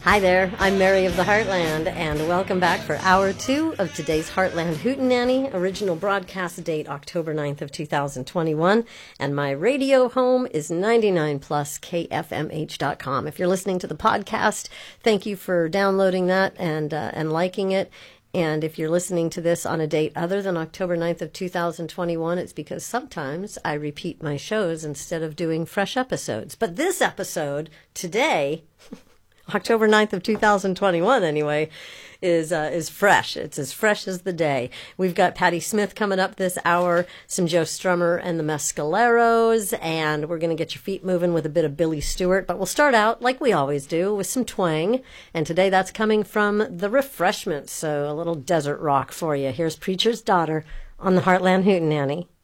Hi there, I'm Mary of the Heartland, and welcome back for Hour 2 of today's Heartland Hootenanny. Original broadcast date October 9th of 2021, and my radio home is 99 plus KFMH.com. If you're listening to the podcast, thank you for downloading that and liking it. And if you're listening to this on a date other than October 9th of 2021, it's because sometimes I repeat my shows instead of doing fresh episodes. But this episode today, October 9th of 2021 anyway, is fresh. It's as fresh as the day. We've got Patti Smith coming up this hour, some Joe Strummer and the Mescaleros, and we're going to get your feet moving with a bit of Billy Stewart. But we'll start out, like we always do, with some twang. And today that's coming from The Refreshments, so a little desert rock for you. Here's Preacher's Daughter on the Heartland Hootenanny.